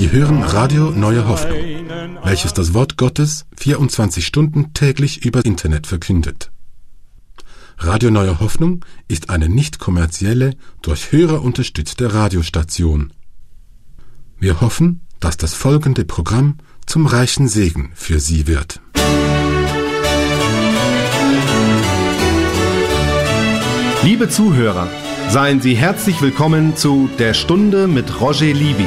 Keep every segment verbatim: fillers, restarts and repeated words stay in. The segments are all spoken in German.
Sie hören Radio Neue Hoffnung, welches das Wort Gottes vierundzwanzig Stunden täglich über Internet verkündet. Radio Neue Hoffnung ist eine nicht kommerzielle, durch Hörer unterstützte Radiostation. Wir hoffen, dass das folgende Programm zum reichen Segen für Sie wird. Liebe Zuhörer, seien Sie herzlich willkommen zu Der Stunde mit Roger Libby.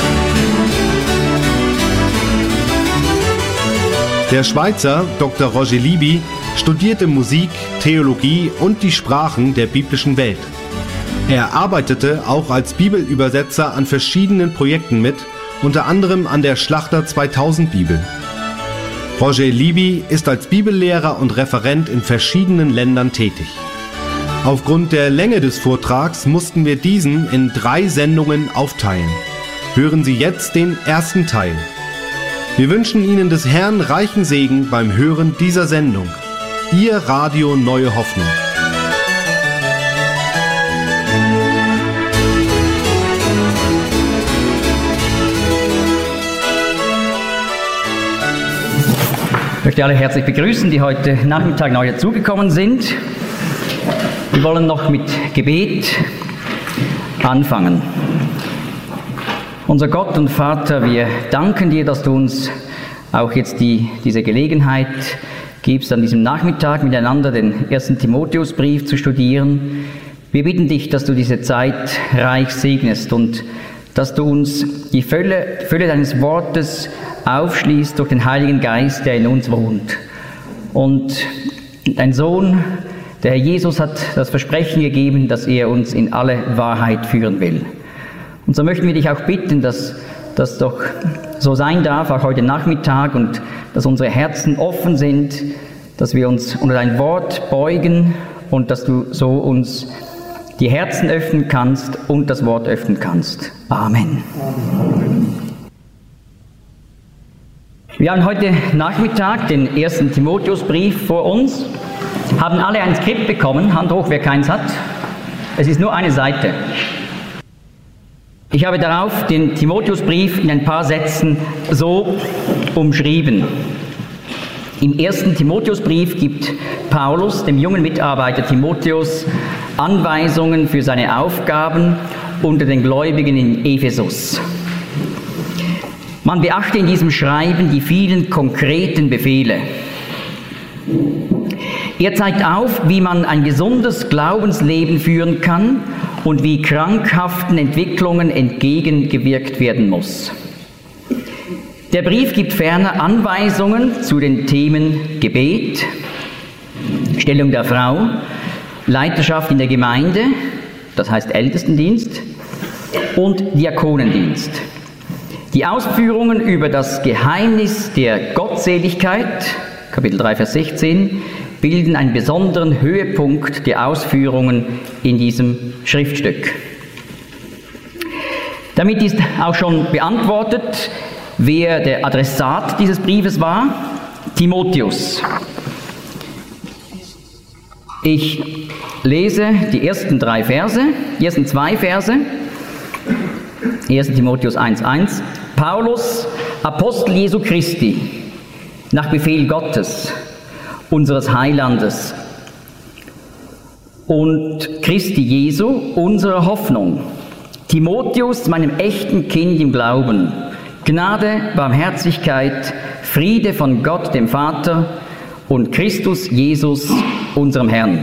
Der Schweizer Doktor Roger Libby studierte Musik, Theologie und die Sprachen der biblischen Welt. Er arbeitete auch als Bibelübersetzer an verschiedenen Projekten mit, unter anderem an der Schlachter zweitausend Bibel. Roger Libby ist als Bibellehrer und Referent in verschiedenen Ländern tätig. Aufgrund der Länge des Vortrags mussten wir diesen in drei Sendungen aufteilen. Hören Sie jetzt den ersten Teil. Wir wünschen Ihnen des Herrn reichen Segen beim Hören dieser Sendung. Ihr Radio Neue Hoffnung. Ich möchte alle herzlich begrüßen, die heute Nachmittag neu dazugekommen sind. Wir wollen noch mit Gebet anfangen. Unser Gott und Vater, wir danken dir, dass du uns auch jetzt die, diese Gelegenheit gibst, an diesem Nachmittag miteinander den ersten Timotheusbrief zu studieren. Wir bitten dich, dass du diese Zeit reich segnest und dass du uns die Fülle, Fülle deines Wortes aufschließt durch den Heiligen Geist, der in uns wohnt. Und dein Sohn, der Herr Jesus, hat das Versprechen gegeben, dass er uns in alle Wahrheit führen will. Und so möchten wir dich auch bitten, dass das doch so sein darf, auch heute Nachmittag, und dass unsere Herzen offen sind, dass wir uns unter dein Wort beugen und dass du so uns die Herzen öffnen kannst und das Wort öffnen kannst. Amen. Wir haben heute Nachmittag den ersten Timotheusbrief vor uns, haben alle ein Skript bekommen, Hand hoch, wer keins hat. Es ist nur eine Seite. Ich habe darauf den Timotheusbrief in ein paar Sätzen so umschrieben. Im ersten Timotheusbrief gibt Paulus dem jungen Mitarbeiter Timotheus Anweisungen für seine Aufgaben unter den Gläubigen in Ephesus. Man beachte in diesem Schreiben die vielen konkreten Befehle. Er zeigt auf, wie man ein gesundes Glaubensleben führen kann und wie krankhaften Entwicklungen entgegengewirkt werden muss. Der Brief gibt ferner Anweisungen zu den Themen Gebet, Stellung der Frau, Leiterschaft in der Gemeinde, das heißt Ältestendienst, und Diakonendienst. Die Ausführungen über das Geheimnis der Gottseligkeit, Kapitel drei, Vers sechzehn, bilden einen besonderen Höhepunkt der Ausführungen in diesem Schriftstück. Damit ist auch schon beantwortet, wer der Adressat dieses Briefes war: Timotheus. Ich lese die ersten drei Verse, die ersten zwei Verse. erster Timotheus eins, eins. Paulus, Apostel Jesu Christi, nach Befehl Gottes, unseres Heilandes, und Christi Jesu, unserer Hoffnung. Timotheus, meinem echten Kind im Glauben, Gnade, Barmherzigkeit, Friede von Gott, dem Vater, und Christus Jesus, unserem Herrn.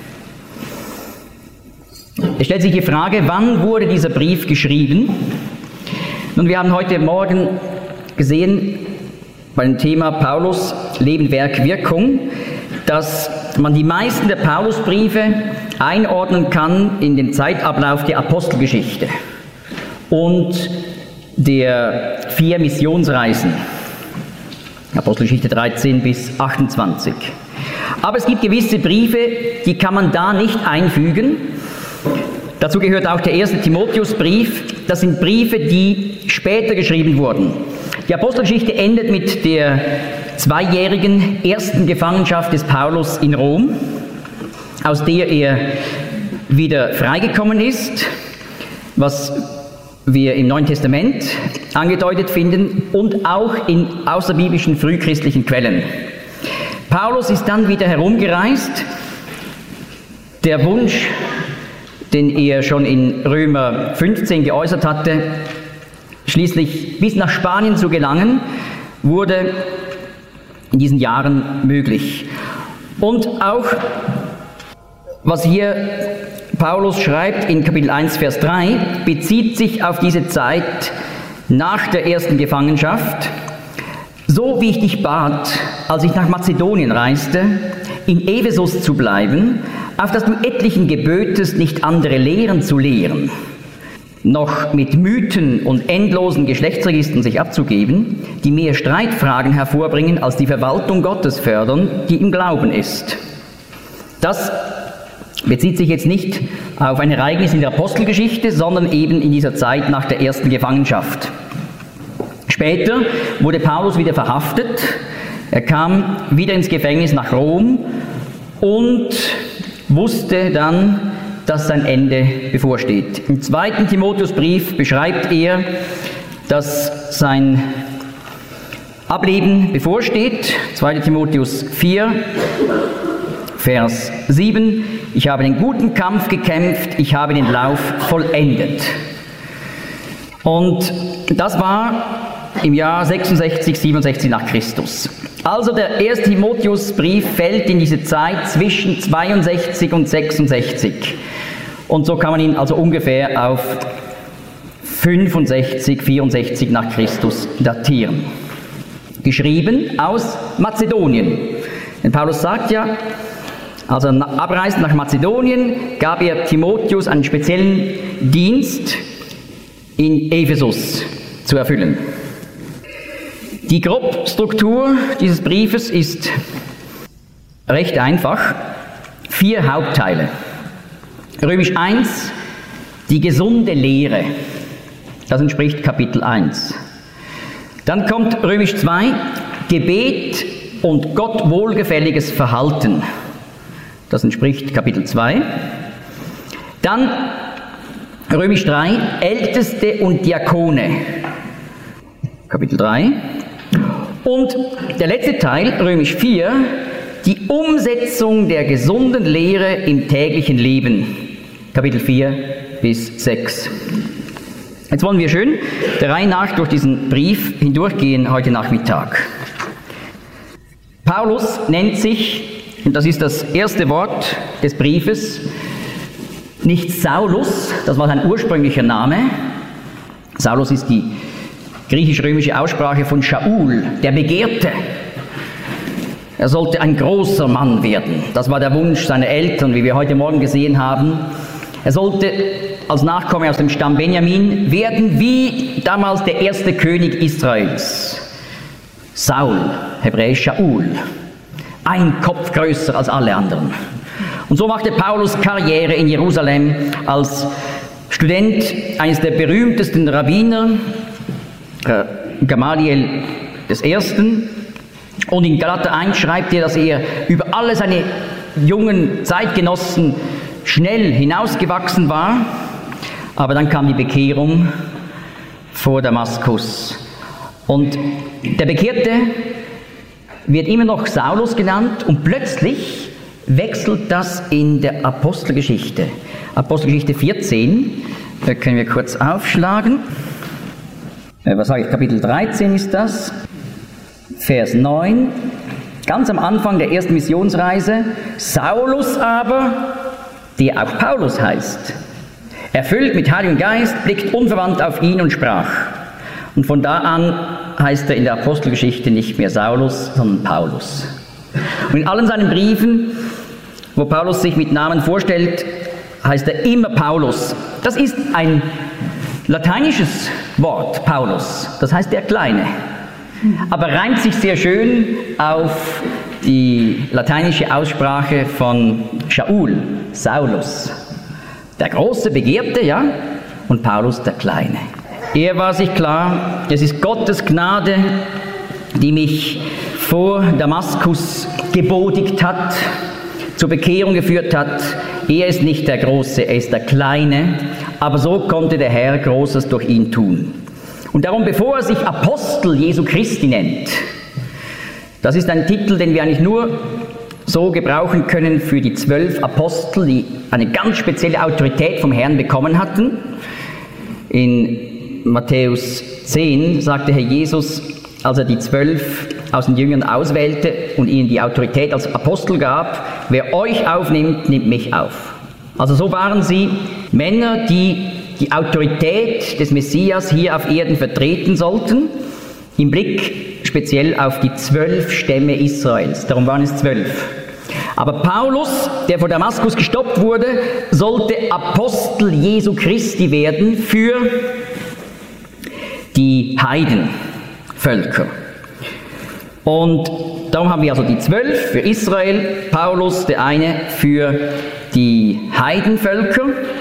Es stellt sich die Frage, wann wurde dieser Brief geschrieben? Nun, wir haben heute Morgen gesehen, beim Thema Paulus, Leben, Werk, Wirkung, dass man die meisten der Paulusbriefe einordnen kann in den Zeitablauf der Apostelgeschichte und der vier Missionsreisen, Apostelgeschichte dreizehn bis achtundzwanzig. Aber es gibt gewisse Briefe, die kann man da nicht einfügen. Dazu gehört auch der erste Timotheusbrief. Das sind Briefe, die später geschrieben wurden. Die Apostelgeschichte endet mit der zweijährigen ersten Gefangenschaft des Paulus in Rom, aus der er wieder freigekommen ist, was wir im Neuen Testament angedeutet finden und auch in außerbiblischen frühchristlichen Quellen. Paulus ist dann wieder herumgereist. Der Wunsch, den er schon in Römer fünfzehn geäußert hatte, schließlich bis nach Spanien zu gelangen, wurde in diesen Jahren möglich. Und auch, was hier Paulus schreibt in Kapitel eins, Vers drei, bezieht sich auf diese Zeit nach der ersten Gefangenschaft. So wie ich dich bat, als ich nach Mazedonien reiste, in Ephesus zu bleiben, auf dass du etlichen gebötest, nicht andere Lehren zu lehren, noch mit Mythen und endlosen Geschlechtsregistern sich abzugeben, die mehr Streitfragen hervorbringen, als die Verwaltung Gottes fördern, die im Glauben ist. Das bezieht sich jetzt nicht auf ein Ereignis in der Apostelgeschichte, sondern eben in dieser Zeit nach der ersten Gefangenschaft. Später wurde Paulus wieder verhaftet, er kam wieder ins Gefängnis nach Rom und wusste dann, dass sein Ende bevorsteht. Im zweiten Timotheusbrief beschreibt er, dass sein Ableben bevorsteht. zweiter Timotheus vier, Vers sieben. Ich habe den guten Kampf gekämpft, ich habe den Lauf vollendet. Und das war im Jahr sechsundsechzig, siebenundsechzig nach Christus. Also der erste Timotheusbrief fällt in diese Zeit zwischen zweiundsechzig und sechsundsechzig. Und so kann man ihn also ungefähr auf fünfundsechzig, vierundsechzig nach Christus datieren. Geschrieben aus Mazedonien. Denn Paulus sagt ja, als er abreist nach Mazedonien, gab er Timotheus einen speziellen Dienst in Ephesus zu erfüllen. Die Grobstruktur dieses Briefes ist recht einfach. Vier Hauptteile. Römisch eins, die gesunde Lehre. Das entspricht Kapitel eins. Dann kommt Römisch zwei, Gebet und Gott wohlgefälliges Verhalten. Das entspricht Kapitel zwei. Dann Römisch drei, Älteste und Diakone. Kapitel drei. Und der letzte Teil, Römisch vier, die Umsetzung der gesunden Lehre im täglichen Leben. Kapitel vier bis sechs. Jetzt wollen wir schön der Reihe nach durch diesen Brief hindurchgehen heute Nachmittag. Paulus nennt sich, und das ist das erste Wort des Briefes, nicht Saulus, das war sein ursprünglicher Name. Saulus ist die griechisch-römische Aussprache von Shaul, der Begehrte. Er sollte ein großer Mann werden. Das war der Wunsch seiner Eltern, wie wir heute Morgen gesehen haben. Er sollte als Nachkomme aus dem Stamm Benjamin werden wie damals der erste König Israels. Saul, hebräisch Shaul. Ein Kopf größer als alle anderen. Und so machte Paulus Karriere in Jerusalem als Student eines der berühmtesten Rabbiner, Gamaliel des Ersten. Und in Galater eins schreibt er, dass er über alle seine jungen Zeitgenossen schnell hinausgewachsen war. Aber dann kam die Bekehrung vor Damaskus. Und der Bekehrte wird immer noch Saulus genannt und plötzlich wechselt das in der Apostelgeschichte. Apostelgeschichte vierzehn, da können wir kurz aufschlagen. Was sage ich, Kapitel dreizehn ist das, Vers neun, ganz am Anfang der ersten Missionsreise. Saulus aber, der auch Paulus heißt, erfüllt mit Heiligem Geist, blickt unverwandt auf ihn und sprach. Und von da an heißt er in der Apostelgeschichte nicht mehr Saulus, sondern Paulus. Und in allen seinen Briefen, wo Paulus sich mit Namen vorstellt, heißt er immer Paulus. Das ist ein lateinisches Wort, Paulus, das heißt der Kleine, aber reimt sich sehr schön auf die lateinische Aussprache von Shaul, Saulus. Der große Begehrte, ja, und Paulus der Kleine. Er war sich klar, es ist Gottes Gnade, die mich vor Damaskus gebodigt hat, zur Bekehrung geführt hat. Er ist nicht der Große, er ist der Kleine, aber so konnte der Herr Großes durch ihn tun. Und darum, bevor er sich Apostel Jesu Christi nennt, das ist ein Titel, den wir eigentlich nur so gebrauchen können für die zwölf Apostel, die eine ganz spezielle Autorität vom Herrn bekommen hatten. In Matthäus zehn sagte Herr Jesus, als er die zwölf aus den Jüngern auswählte und ihnen die Autorität als Apostel gab: Wer euch aufnimmt, nimmt mich auf. Also so waren sie Männer, die die Autorität des Messias hier auf Erden vertreten sollten, im Blick speziell auf die zwölf Stämme Israels. Darum waren es zwölf. Aber Paulus, der vor Damaskus gestoppt wurde, sollte Apostel Jesu Christi werden für die Heidenvölker. Und darum haben wir also die zwölf für Israel, Paulus der eine für die Heidenvölker.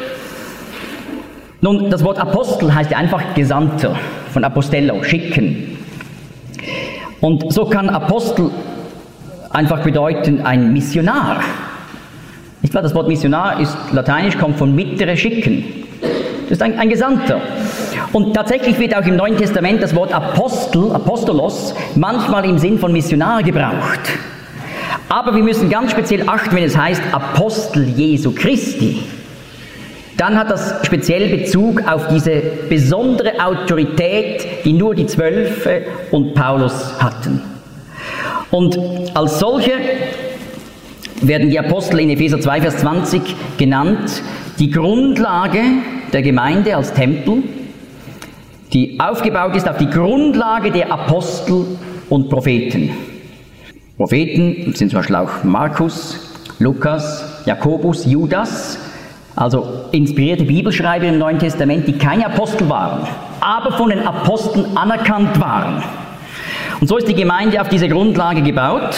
Nun, das Wort Apostel heißt ja einfach Gesandter, von Apostello, schicken. Und so kann Apostel einfach bedeuten ein Missionar. Nicht wahr? Das Wort Missionar ist lateinisch, kommt von mittere, schicken. Das ist ein, ein Gesandter. Und tatsächlich wird auch im Neuen Testament das Wort Apostel, Apostolos, manchmal im Sinn von Missionar gebraucht. Aber wir müssen ganz speziell achten, wenn es heißt Apostel Jesu Christi. Dann hat das speziell Bezug auf diese besondere Autorität, die nur die Zwölfe und Paulus hatten. Und als solche werden die Apostel in Epheser zwei, Vers zwanzig genannt, die Grundlage der Gemeinde als Tempel, die aufgebaut ist auf die Grundlage der Apostel und Propheten. Propheten sind zum Beispiel auch Markus, Lukas, Jakobus, Judas, also inspirierte Bibelschreiber im Neuen Testament, die keine Apostel waren, aber von den Aposteln anerkannt waren. Und so ist die Gemeinde auf diese Grundlage gebaut.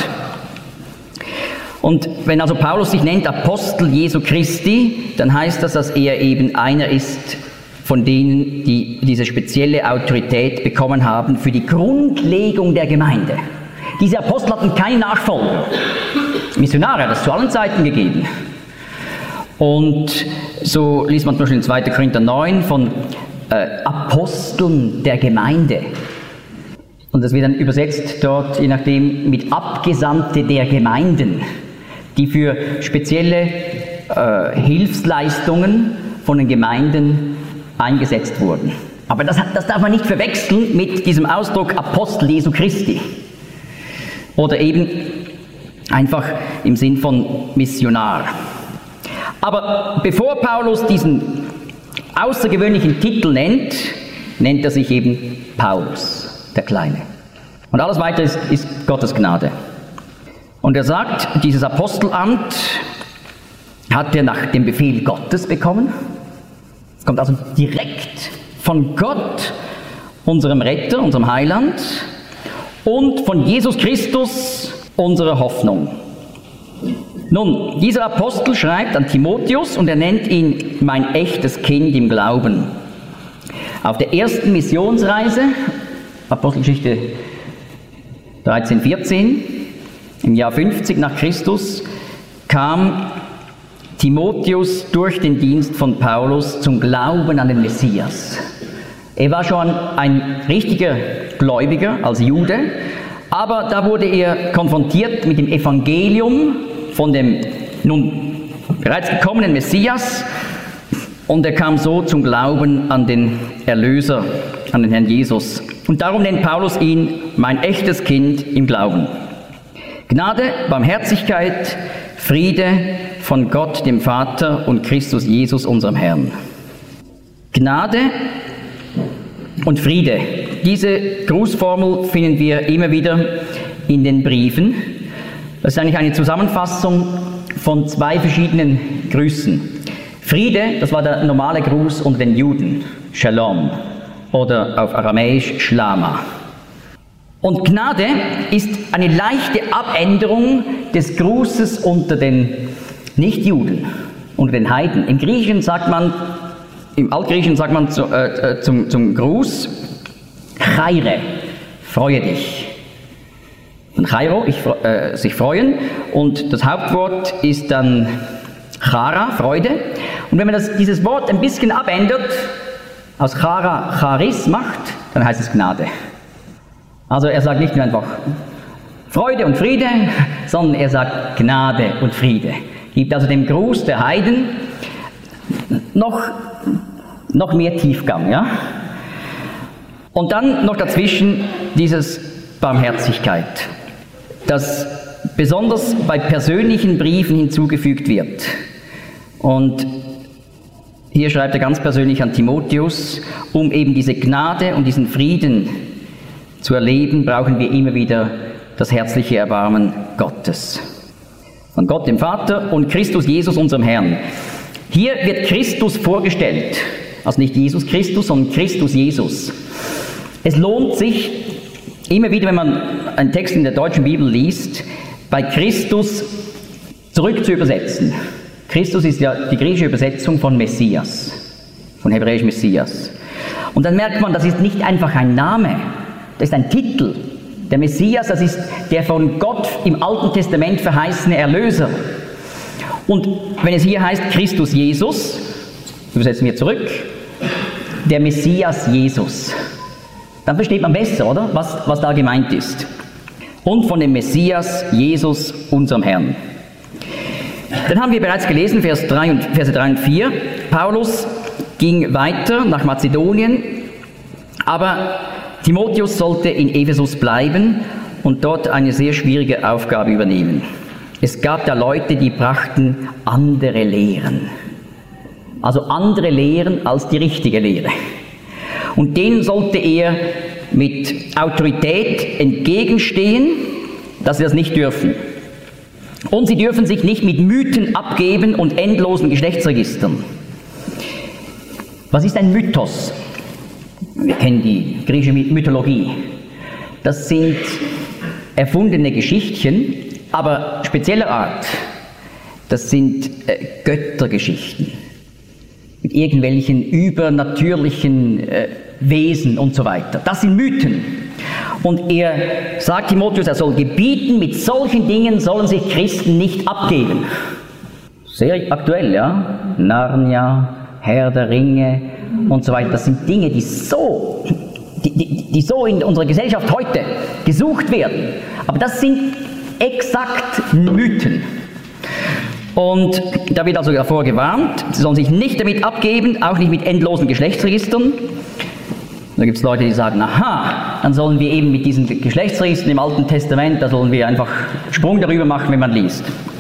Und wenn also Paulus sich nennt Apostel Jesu Christi, dann heißt das, dass er eben einer ist von denen, die diese spezielle Autorität bekommen haben für die Grundlegung der Gemeinde. Diese Apostel hatten keine Nachfolger. Missionare hat es zu allen Zeiten gegeben. Und so liest man zum Beispiel in zweiter Korinther neun von äh, Aposteln der Gemeinde. Und das wird dann übersetzt dort, je nachdem, mit Abgesandte der Gemeinden, die für spezielle äh, Hilfsleistungen von den Gemeinden eingesetzt wurden. Aber das, das darf man nicht verwechseln mit diesem Ausdruck Apostel Jesu Christi. Oder eben einfach im Sinn von Missionar. Aber bevor Paulus diesen außergewöhnlichen Titel nennt, nennt er sich eben Paulus, der Kleine. Und alles weitere ist, ist Gottes Gnade. Und er sagt, dieses Apostelamt hat er nach dem Befehl Gottes bekommen. Es kommt also direkt von Gott, unserem Retter, unserem Heiland, und von Jesus Christus, unserer Hoffnung. Nun, dieser Apostel schreibt an Timotheus und er nennt ihn mein echtes Kind im Glauben. Auf der ersten Missionsreise, Apostelgeschichte dreizehn, vierzehn, im Jahr fünfzig nach Christus, kam Timotheus durch den Dienst von Paulus zum Glauben an den Messias. Er war schon ein richtiger Gläubiger als Jude, aber da wurde er konfrontiert mit dem Evangelium von dem nun bereits gekommenen Messias und er kam so zum Glauben an den Erlöser, an den Herrn Jesus. Und darum nennt Paulus ihn mein echtes Kind im Glauben. Gnade, Barmherzigkeit, Friede von Gott, dem Vater und Christus Jesus, unserem Herrn. Gnade und Friede. Diese Grußformel finden wir immer wieder in den Briefen. Das ist eigentlich eine Zusammenfassung von zwei verschiedenen Grüßen. Friede, das war der normale Gruß unter den Juden, Shalom, oder auf Aramäisch Shlama. Und Gnade ist eine leichte Abänderung des Grußes unter den Nichtjuden, unter den Heiden. Im Griechischen sagt man, im Altgriechischen sagt man zu, äh, zum, zum Gruß, Chaire, freue dich. Und Chairo, ich, äh, sich freuen. Und das Hauptwort ist dann Chara, Freude. Und wenn man das, dieses Wort ein bisschen abändert, aus Chara Charis macht, dann heißt es Gnade. Also er sagt nicht nur einfach Freude und Friede, sondern er sagt Gnade und Friede. Gibt also dem Gruß der Heiden noch, noch mehr Tiefgang. Ja? Und dann noch dazwischen dieses Barmherzigkeit, das besonders bei persönlichen Briefen hinzugefügt wird. Und hier schreibt er ganz persönlich an Timotheus, um eben diese Gnade und diesen Frieden zu erleben, brauchen wir immer wieder das herzliche Erbarmen Gottes. Von Gott dem Vater und Christus Jesus, unserem Herrn. Hier wird Christus vorgestellt, also nicht Jesus Christus, sondern Christus Jesus. Es lohnt sich, immer wieder, wenn man einen Text in der deutschen Bibel liest, bei Christus zurück zu übersetzen. Christus ist ja die griechische Übersetzung von Messias, von hebräisch Messias. Und dann merkt man, das ist nicht einfach ein Name, das ist ein Titel. Der Messias, das ist der von Gott im Alten Testament verheißene Erlöser. Und wenn es hier heißt Christus Jesus, übersetzen wir zurück, der Messias Jesus, dann versteht man besser, oder? Was, was da gemeint ist. Und von dem Messias Jesus, unserem Herrn. Dann haben wir bereits gelesen, Vers drei und, Verse drei und vier, Paulus ging weiter nach Mazedonien, aber Timotheus sollte in Ephesus bleiben und dort eine sehr schwierige Aufgabe übernehmen. Es gab da Leute, die brachten andere Lehren. Also andere Lehren als die richtige Lehre. Und denen sollte er mit Autorität entgegenstehen, dass sie das nicht dürfen. Und sie dürfen sich nicht mit Mythen abgeben und endlosen Geschlechtsregistern. Was ist ein Mythos? Wir kennen die griechische Mythologie. Das sind erfundene Geschichtchen, aber spezieller Art. Das sind äh, Göttergeschichten mit irgendwelchen übernatürlichen äh, Wesen und so weiter. Das sind Mythen. Und er sagt Timotheus, er soll gebieten, mit solchen Dingen sollen sich Christen nicht abgeben. Sehr aktuell, ja? Narnia, Herr der Ringe und so weiter. Das sind Dinge, die so, die, die, die so in unserer Gesellschaft heute gesucht werden. Aber das sind exakt Mythen. Und da wird also davor gewarnt, sie sollen sich nicht damit abgeben, auch nicht mit endlosen Geschlechtsregistern. Da gibt es Leute, die sagen, aha, dann sollen wir eben mit diesen Geschlechtsregistern im Alten Testament, da sollen wir einfach Sprung darüber machen, wenn man liest.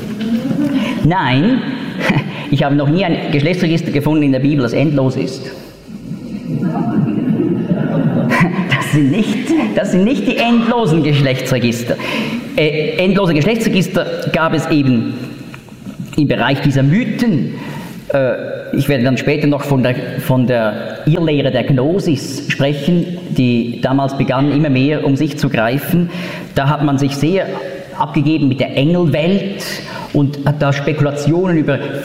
Nein, ich habe noch nie ein Geschlechtsregister gefunden in der Bibel, das endlos ist. Das sind nicht, das sind nicht die endlosen Geschlechtsregister. Äh, endlose Geschlechtsregister gab es eben im Bereich dieser Mythen. Äh, ich werde dann später noch von der, von der Irrlehre der Gnosis sprechen, die damals begann, immer mehr um sich zu greifen. Da hat man sich sehr abgegeben mit der Engelwelt und hat da Spekulationen über